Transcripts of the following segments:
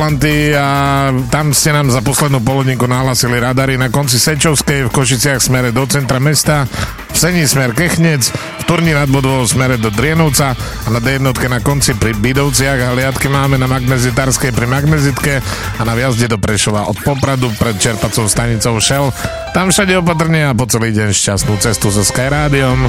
a tam ste nám za poslednú polodinku nahlasili radary na konci Sečovskej, v Košiciach smere do centra mesta, v Seni smer Kechnec, v Turni nad Bodvou smere do Drienovca a na D1 na konci pri Bidovciach a hliadky máme na Magnezitárskej pri Magnezitke a na vjazde do Prešova od Popradu pred čerpacou stanicou Shell. Tam všade opatrne a po celý deň šťastnú cestu so Sky Rádiom.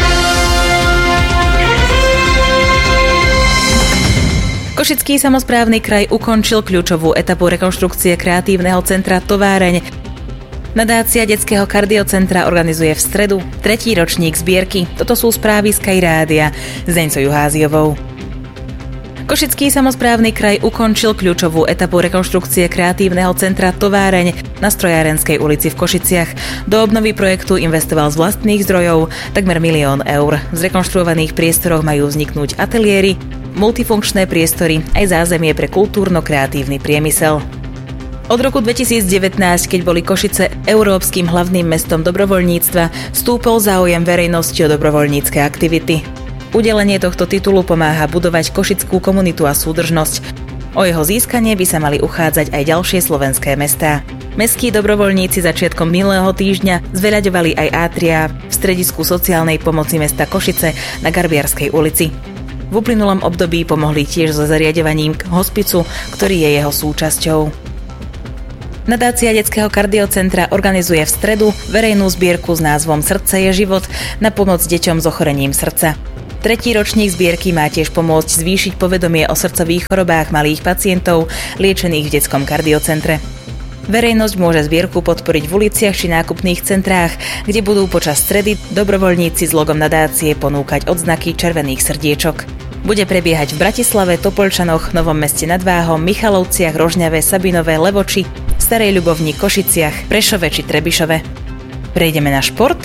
Košický samosprávny kraj ukončil kľúčovú etapu rekonštrukcie kreatívneho centra Továreň. Nadácia Detského kardiocentra organizuje v stredu 3. ročník zbierky. Toto sú správy Sky Rádia s Deňcou Juháziovou. Košický samosprávny kraj ukončil kľúčovú etapu rekonštrukcie kreatívneho centra Továreň na Strojárenskej ulici v Košiciach. Do obnovy projektu investoval z vlastných zdrojov takmer 1 000 000 eur. V zrekonštruovaných priestoroch majú vzniknúť ateliéry, multifunkčné priestory aj zázemie pre kultúrno-kreatívny priemysel. Od roku 2019, keď boli Košice európskym hlavným mestom dobrovoľníctva, stúpol záujem verejnosti o dobrovoľnícke aktivity. Udelenie tohto titulu pomáha budovať košickú komunitu a súdržnosť. O jeho získanie by sa mali uchádzať aj ďalšie slovenské mestá. Mestskí dobrovoľníci začiatkom minulého týždňa zveľaďovali aj átria v stredisku sociálnej pomoci mesta Košice na Garbiarskej ulici. V uplynulom období pomohli tiež so zariaďovaním k hospicu, ktorý je jeho súčasťou. Nadácia Detského kardiocentra organizuje v stredu verejnú zbierku s názvom Srdce je život na pomoc deťom s ochorením srdca. 3. ročník zbierky má tiež pomôcť zvýšiť povedomie o srdcových chorobách malých pacientov liečených v Detskom kardiocentre. Verejnosť môže zbierku podporiť v uliciach či nákupných centrách, kde budú počas stredy dobrovoľníci s logom nadácie ponúkať odznaky červených srdiečok. Bude prebiehať v Bratislave, Topolčanoch, Novom Meste nad Váhom, Michalovciach, Rožňave, Sabinove, Levoči, Starej Ľubovni, Košiciach, Prešove či Trebišove. Prejdeme na šport.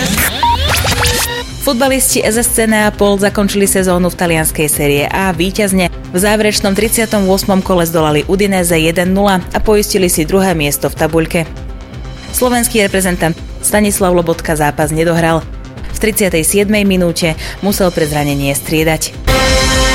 Futbalisti SSC Neapol zakončili sezónu v talianskej série A víťazne. V záverečnom 38. kole zdolali Udinese 1-0 a poistili si druhé miesto v tabuľke. Slovenský reprezentant Stanislav Lobotka zápas nedohral. V 37. minúte musel pre zranenie striedať.